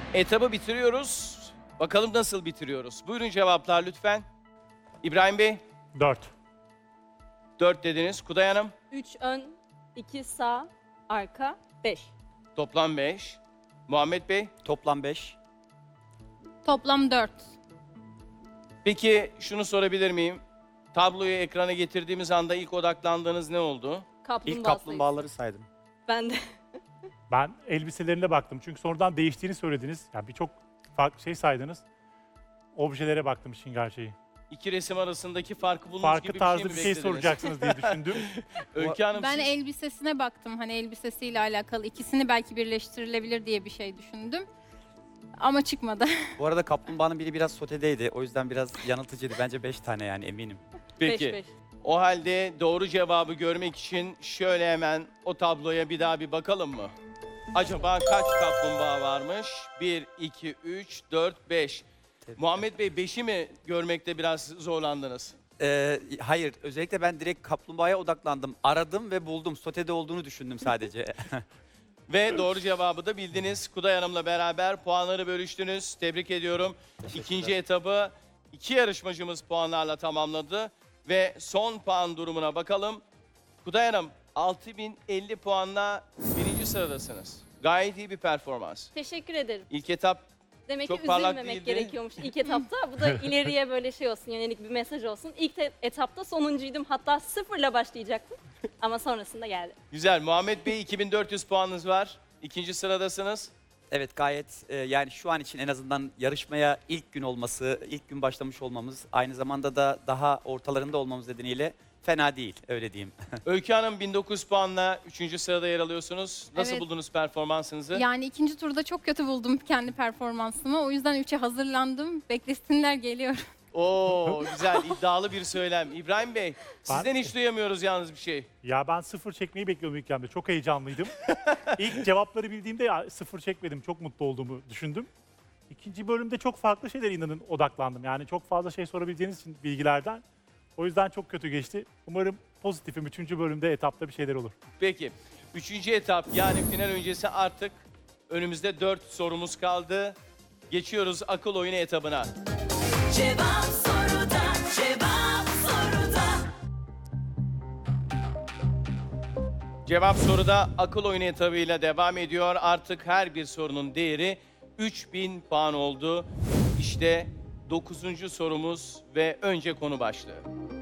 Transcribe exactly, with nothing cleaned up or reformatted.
Etabı bitiriyoruz. Bakalım nasıl bitiriyoruz? Buyurun cevaplar lütfen. İbrahim Bey, Dört. dört dediniz. Kuday Hanım, üç ön, iki sağ, arka, beş. toplam beş. Muhammed Bey, Toplam beş. Toplam dört. peki şunu sorabilir miyim? Tabloyu ekrana getirdiğimiz anda ilk odaklandığınız ne oldu? Kaplumbağa İlk sayısı. kaplumbağaları saydım. Ben de. Ben elbiselerine baktım. Çünkü sonradan değiştiğini söylediniz. Yani birçok farklı şey saydınız. Objelere baktım işin gerçeği. İki resim arasındaki farkı bulmuş Farklı gibi bir tarzda şey mi bir şey beklediniz? soracaksınız diye düşündüm. Öykü Hanım Ben siz... elbisesine baktım. Hani elbisesiyle alakalı ikisini belki birleştirilebilir diye bir şey düşündüm. Ama çıkmadı. Bu arada kaplumbağanın biri biraz sotedeydi. O yüzden biraz yanıltıcıydı. Bence beş tane yani eminim. Peki. Beş, beş. O halde doğru cevabı görmek için şöyle hemen o tabloya bir daha bir bakalım mı? Acaba kaç kaplumbağa varmış? bir, iki, üç, dört, beş. Muhammed Bey beşi mi görmekte biraz zorlandınız? Ee, hayır, özellikle ben direkt kaplumbağaya odaklandım. Aradım ve buldum. Sotede olduğunu düşündüm sadece. Ve doğru cevabı da bildiniz. Kuday Hanım'la beraber puanları bölüştünüz. Tebrik ediyorum. İkinci etabı iki yarışmacımız puanlarla tamamladı. Ve son puan durumuna bakalım. Kuday Hanım altı bin elli puanla birinci sıradasınız. Gayet iyi bir performans. Teşekkür ederim. İlk etap Demek Çok ki parlak üzülmemek değildi. gerekiyormuş ilk etapta. Bu da ileriye böyle şey olsun, yönelik bir mesaj olsun. İlk te- etapta sonuncuydum. Hatta sıfırla başlayacaktım. Ama sonrasında geldi. güzel. Muhammed Bey iki bin dört yüz puanınız var. İkinci sıradasınız. Evet, gayet e, yani şu an için en azından yarışmaya ilk gün olması, ilk gün başlamış olmamız, aynı zamanda da daha ortalarında olmamız nedeniyle fena değil, öyle diyeyim. Öykü Hanım bin dokuz yüz puanla üçüncü sırada yer alıyorsunuz. Nasıl Evet. buldunuz performansınızı? Yani ikinci turda çok kötü buldum kendi performansımı. O yüzden üçe hazırlandım. Beklesinler, geliyor. Oo güzel iddialı bir söylem. İbrahim Bey sizden Ben- hiç duyamıyoruz yalnız bir şey. Ya ben sıfır çekmeyi bekliyordum ilk yanda. Çok heyecanlıydım. İlk cevapları bildiğimde ya sıfır çekmedim. Çok mutlu olduğumu düşündüm. İkinci bölümde çok farklı şeylere inanın odaklandım. Yani çok fazla şey sorabileceğiniz için bilgilerden. O yüzden çok kötü geçti. Umarım pozitifim. Üçüncü bölümde etapta bir şeyler olur. Peki üçüncü etap yani final öncesi artık önümüzde dört sorumuz kaldı. Geçiyoruz akıl oyunu etabına. Cevap soruda, cevap soruda. Cevap soruda akıl oyunu etabıyla devam ediyor. Artık her bir sorunun değeri üç bin puan oldu. İşte dokuzuncu sorumuz ve önce konu başlığı.